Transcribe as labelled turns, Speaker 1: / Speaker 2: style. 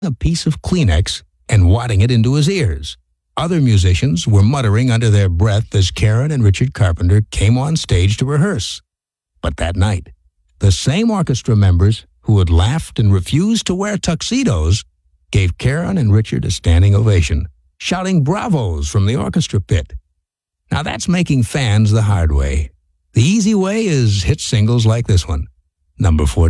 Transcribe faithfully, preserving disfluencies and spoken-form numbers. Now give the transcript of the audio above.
Speaker 1: a piece of Kleenex and wadding it into his ears. Other musicians were muttering under their breath as Karen and Richard Carpenter came on stage to rehearse. But that night, the same orchestra members who had laughed and refused to wear tuxedos gave Karen and Richard a standing ovation, shouting bravos from the orchestra pit. Now that's making fans the hard way. The easy way is hit singles like this one, number forty.